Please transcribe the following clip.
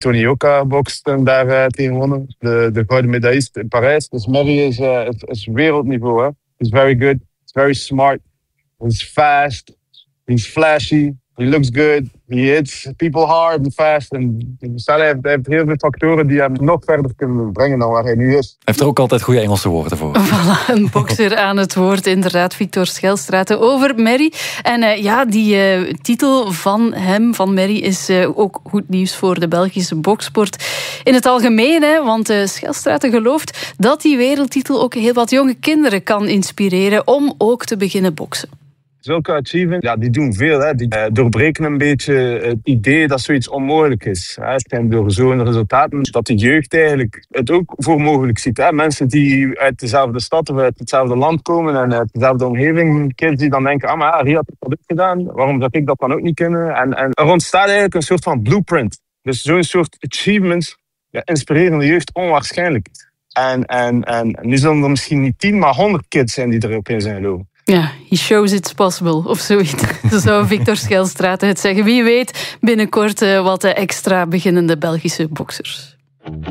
Tony Yoka bokst en daar tegen gewonnen. De gouden medaillist in Parijs. Dus Mary is wereldniveau. Hè. He's very good. He's very smart. He's fast. He's flashy. He looks good. He hits people hard and fast. En hij heeft heel veel factoren die hem nog verder kunnen brengen dan waar hij nu is. Hij heeft er ook altijd goede Engelse woorden voor. Voilà, een bokser aan het woord, inderdaad. Victor Schelstraete over Mary. En die titel van hem, van Mary, is ook goed nieuws voor de Belgische boksport in het algemeen. Hè, want Schelstraete gelooft dat die wereldtitel ook heel wat jonge kinderen kan inspireren om ook te beginnen boksen. Zulke achievements, die doen veel. Hè. Die doorbreken een beetje het idee dat zoiets onmogelijk is. Hè. Het zijn door zo'n resultaten dat de jeugd eigenlijk het ook voor mogelijk ziet. Hè. Mensen die uit dezelfde stad of uit hetzelfde land komen en uit dezelfde omgeving, kids die dan denken, Rie had het ook gedaan, waarom zou ik dat dan ook niet kunnen? En er ontstaat eigenlijk een soort van blueprint. Dus zo'n soort achievements inspireren de jeugd onwaarschijnlijk. En nu zullen er misschien niet 10, maar 100 kids zijn die erop in zijn geloven. Ja, he shows it's possible, of zoiets. Zo zou Victor Schelstraete het zeggen. Wie weet binnenkort wat extra beginnende Belgische boksers.